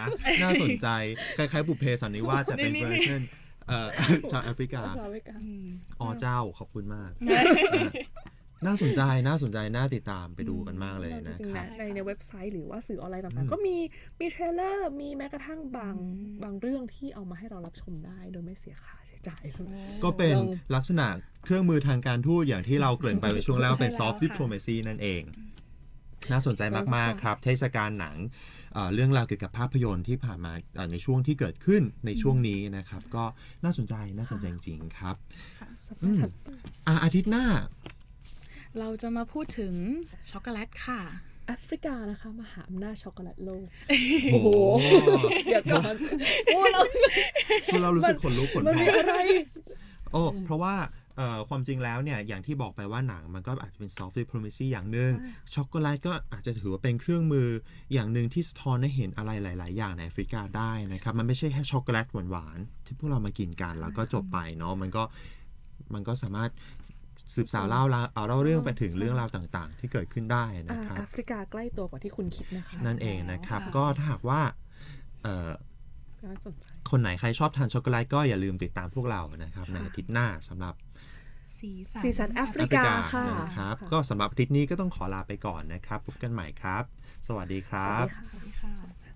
น่าสนใจคล้ายๆบุพเพสันนิวาสแต่เป็นเวอร์ชันชาวแอฟริกาอ๋อเจ้าขอบคุณมากน่าสนใจน่าติดตามไปดูกันมากเลยนะครับในเว็บไซต์หรือว่าสื่อออนไลน์ต่างๆก็มีเทรลเลอร์มีแม้กระทั่งบางเรื่องที่เอามาให้เรารับชมได้โดยไม่เสียค่าใช้จ่ายก็เป็นลักษณะเครื่องมือทางการทูตอย่างที่เราเกริ่นไปในช่วงแรกเป็น soft diplomacy นั่นเองน่าสนใจมากๆครับเทศกาลหนังเรื่องราวเกี่ยวกับภาพยนตร์ที่ผ่านมาในช่วงที่เกิดขึ้นในช่วงนี้นะครับก็น่าสนใจจริงๆครับอาทิตย์หน้าเราจะมาพูดถึงช็อกโกแลตค่ะแอฟริกานะคะมหาอำนาจช็อกโกแลตโลกโอ้โหเดี๋ยวก่อนเรารู้สึกขนลุกขนพองมันมีอะไรเพราะว่าความจริงแล้วเนี่ยอย่างที่บอกไปว่าหนังมันก็อาจจะเป็น soft diplomacy อย่างหนึ่งช็อกโกแลตก็อาจจะถือว่าเป็นเครื่องมืออย่างหนึ่งที่สะท้อนให้เห็นอะไรหลายๆอย่างในแอฟริกาได้นะครับมันไม่ใช่แค่ช็อกโกแลตหวานๆที่พวกเรามากินกันแล้วก็จบไปเนาะมันก็สามารถสืบสาวเล่าเรื่องไปถึงเรื่องราวต่างๆที่เกิดขึ้นได้นะครับแอฟริกาใกล้ตัวกว่าที่คุณคิดนะคะนั่นเองนะครับก็ถ้าหากว่าคนไหนใครชอบทานช็อกโกแลตก็อย่าลืมติดตามพวกเรานะครับในอาทิตย์หน้าสำหรับสีสันแอฟริกาค่ะนะครับก็สำหรับอาทิตย์นี้ก็ต้องขอลาไปก่อนนะครับพบกันใหม่ครับสวัสดีครับสวัสดีค่ะ